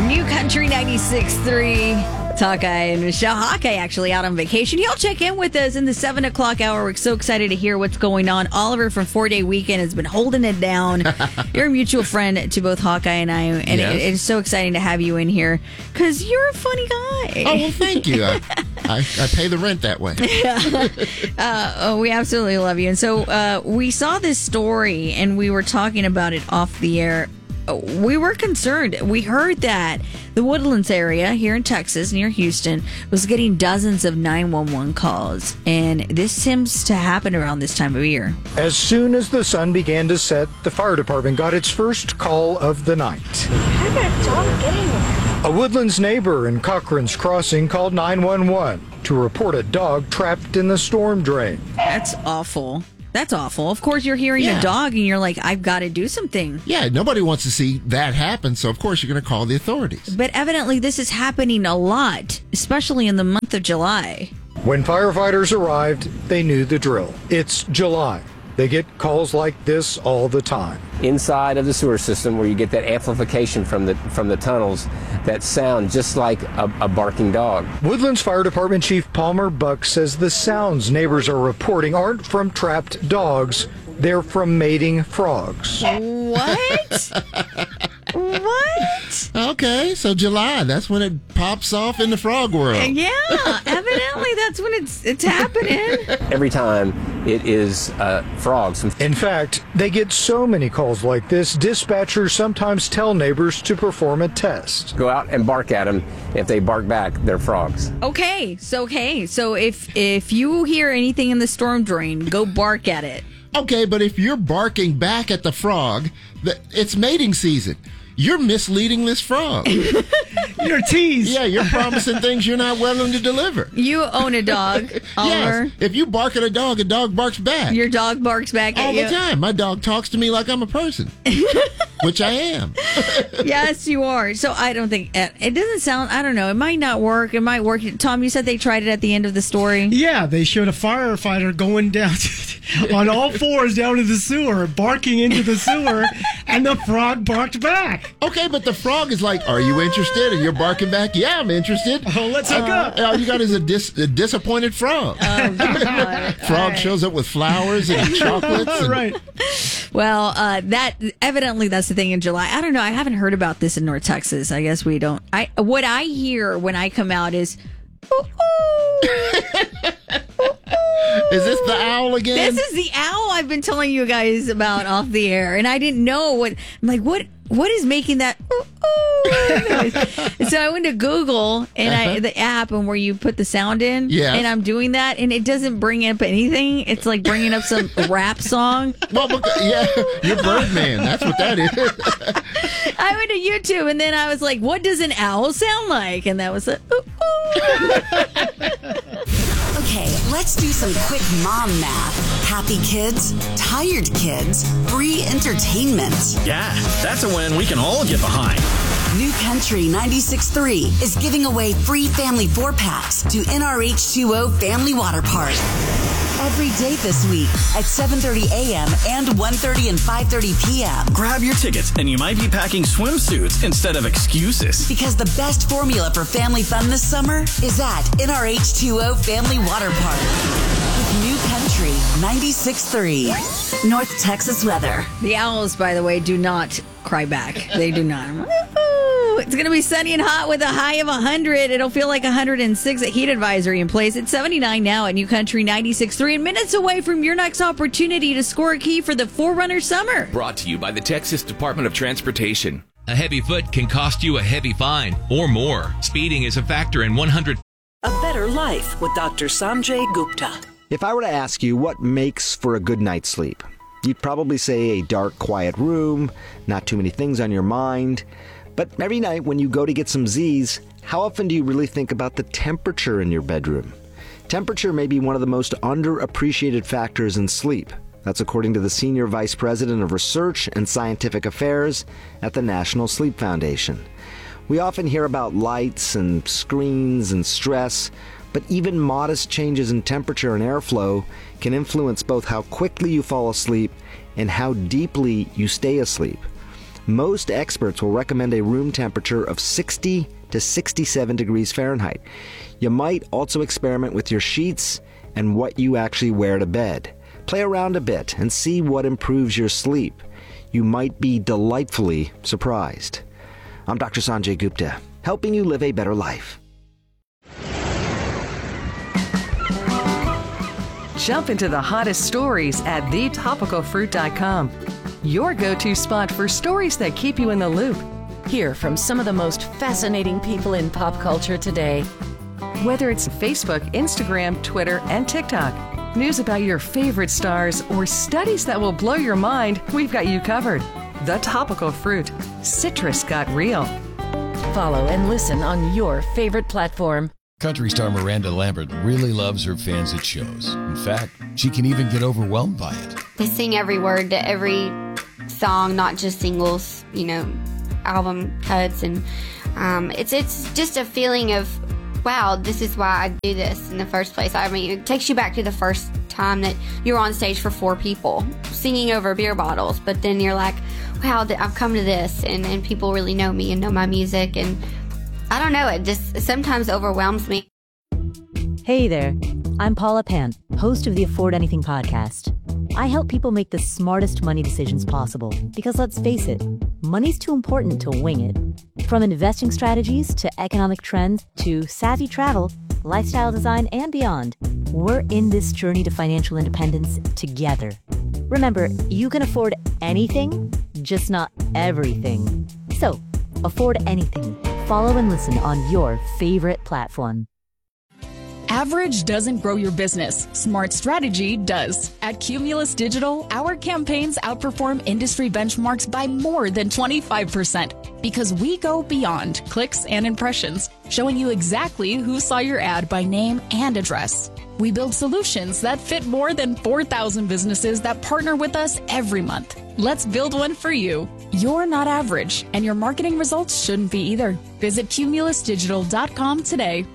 New Country 96.3. Hawkeye and Michelle. Hawkeye actually out on vacation. He'll check in with us in the 7 o'clock hour. We're so excited to hear what's going on. Oliver from 4-Day Weekend has been holding it down. You're a mutual friend to both Hawkeye and I, and Yes. it's so exciting to have you in here because you're a funny guy. Oh, well, thank you. I pay the rent that way. We absolutely love you. And so we saw this story and we were talking about it off the air. We were concerned. We heard that the Woodlands area here in Texas, near Houston, was getting dozens of 911 calls. And this seems to happen around this time of year. As soon as the sun began to set, the fire department got its first call of the night. How did a dog get in there? A Woodlands neighbor in Cochran's Crossing called 911 to report a dog trapped in the storm drain. That's awful. That's awful. Of course, you're hearing Yeah. a dog and you're like, I've got to do something. Yeah, nobody wants to see that happen, so of course you're going to call the authorities. But evidently, this is happening a lot, especially in the month of July. When firefighters arrived, they knew the drill. It's July. They get calls like this all the time. Inside of the sewer system, where you get that amplification from the tunnels that sound just like a barking dog. Woodlands Fire Department Chief Palmer Buck says the sounds neighbors are reporting aren't from trapped dogs, they're from mating frogs. What? What? Okay, so July, that's when it pops off in the frog world. Yeah, evidently that's when it's happening. Every time it is frogs. In fact, they get so many calls like this, dispatchers sometimes tell neighbors to perform a test. Go out and bark at them. If they bark back, they're frogs. Okay, so if you hear anything in the storm drain, go bark at it. Okay, but if you're barking back at the frog, it's mating season. You're misleading this frog. You're a tease. Yeah, you're promising things you're not willing to deliver. You own a dog, Oliver. Yes, if you bark at a dog barks back. Your dog barks back at all you. the time. My dog talks to me like I'm a person, which I am. Yes, you are. So I don't think it doesn't sound. I don't know. It might not work. It might work. Tom, you said they tried it at the end of the story. Yeah, they showed a firefighter going down on all fours down to the sewer, barking into the sewer, and the frog barked back. Okay, but the frog is like, "Are you interested?" And you're barking back, "Yeah, I'm interested." Oh, let's hook up. All you got is a disappointed frog. God. Frog shows up with flowers and chocolates. And, Right. Well, that evidently that's the thing in July. I don't know. I haven't heard about this in North Texas. I guess we don't. What I hear when I come out is, ooh, ooh. Is this the owl again? This is the owl I've been telling you guys about off the air, and I didn't know what. I'm like, what is making that? Ooh, ooh. So I went to Google and the app and where you put the sound in, Yes. and I'm doing that, and it doesn't bring up anything. It's like bringing up some rap song. Well, yeah, you're Birdman. That's what that is. I went to YouTube and then I was like, what does an owl sound like? And that was a ooh, ooh. Okay, let's do some quick mom math. Happy kids, tired kids, free entertainment. Yeah, that's a win we can all get behind. New Country 96.3 is giving away free family 4-packs to NRH2O Family Water Park. Every day this week at 7:30 a.m. and 1:30 and 5:30 p.m. Grab your tickets and you might be packing swimsuits instead of excuses. Because the best formula for family fun this summer is at NRH2O Family Water Park. With New Country 96.3. North Texas weather. The owls, by the way, do not cry back. They do not. It's going to be sunny and hot with a high of 100. It'll feel like 106. A heat advisory in place. It's 79 now at New Country 96.3 and minutes away from your next opportunity to score a key for the Forerunner Summer. Brought to you by the Texas Department of Transportation. A heavy foot can cost you a heavy fine or more. Speeding is a factor in 100. A better life with Dr. Sanjay Gupta. If I were to ask you what makes for a good night's sleep, you'd probably say a dark, quiet room, not too many things on your mind. But every night when you go to get some Z's, how often do you really think about the temperature in your bedroom? Temperature may be one of the most underappreciated factors in sleep. That's according to the Senior Vice President of Research and Scientific Affairs at the National Sleep Foundation. We often hear about lights and screens and stress, but even modest changes in temperature and airflow can influence both how quickly you fall asleep and how deeply you stay asleep. Most experts will recommend a room temperature of 60 to 67 degrees Fahrenheit. You might also experiment with your sheets and what you actually wear to bed. Play around a bit and see what improves your sleep. You might be delightfully surprised. I'm Dr. Sanjay Gupta, helping you live a better life. Jump into the hottest stories at thetopicalfruit.com. Your go-to spot for stories that keep you in the loop. Hear from some of the most fascinating people in pop culture today. Whether it's Facebook, Instagram, Twitter, and TikTok, news about your favorite stars, or studies that will blow your mind, we've got you covered. The Topical Fruit. Citrus got real. Follow and listen on your favorite platform. Country star Miranda Lambert really loves her fans at shows. In fact, she can even get overwhelmed by it. They sing every word to every song, not just singles, album cuts. And it's just a feeling of, wow, this is why I do this in the first place. I mean, it takes you back to the first time that you're on stage for 4 people singing over beer bottles. But then you're like, wow, I've come to this, and people really know me and know my music. And I don't know, it just sometimes overwhelms me. Hey there, I'm Paula Pant, host of the Afford Anything podcast. I help people make the smartest money decisions possible because, let's face it, money's too important to wing it. From investing strategies to economic trends to savvy travel, lifestyle design, and beyond, we're in this journey to financial independence together. Remember, you can afford anything, just not everything. So, afford anything. Follow and listen on your favorite platform. Average doesn't grow your business. Smart strategy does. At Cumulus Digital, our campaigns outperform industry benchmarks by more than 25% because we go beyond clicks and impressions, showing you exactly who saw your ad by name and address. We build solutions that fit more than 4,000 businesses that partner with us every month. Let's build one for you. You're not average, and your marketing results shouldn't be either. Visit cumulusdigital.com today.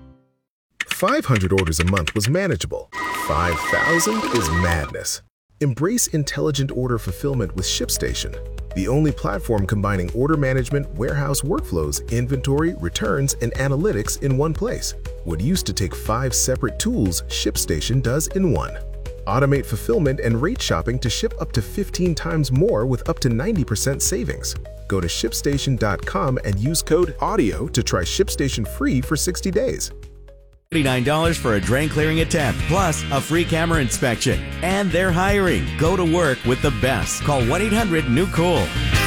500 orders a month was manageable. 5,000 is madness. Embrace intelligent order fulfillment with ShipStation, the only platform combining order management, warehouse workflows, inventory, returns, and analytics in one place. What used to take 5 separate tools, ShipStation does in one. Automate fulfillment and rate shopping to ship up to 15 times more with up to 90% savings. Go to ShipStation.com and use code AUDIO to try ShipStation free for 60 days. $39 for a drain clearing attempt, plus a free camera inspection. And they're hiring. Go to work with the best. Call 1-800-NEW-COOL.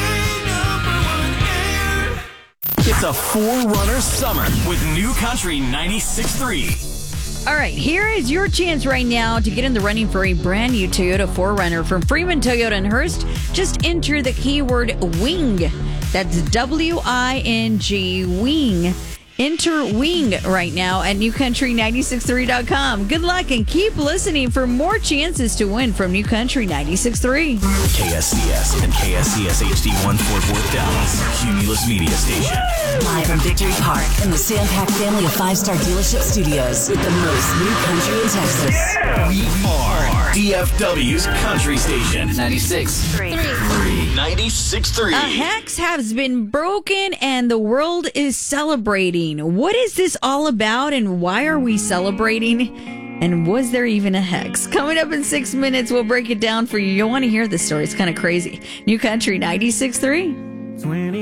It's a Forerunner summer with New Country 96.3. All right, here is your chance right now to get in the running for a brand new Toyota 4Runner from Freeman Toyota in Hearst. Just enter the keyword WING. That's W-I-N-G, WING. Enter WING right now at newcountry963.com. Good luck and keep listening for more chances to win from New Country 96.3. KSCS and KSCS HD1 Fort Worth, Dallas. Cumulus Media Station. Live from Victory Park in the Sandpack family of 5-star dealership studios with the most new country in Texas. We are DFW's country station. 96.3. 96.3. A hex has been broken and the world is celebrating. What is this all about and why are we celebrating? And was there even a hex? Coming up in 6 minutes, we'll break it down for you. You'll want to hear this story. It's kind of crazy. New Country 96.3.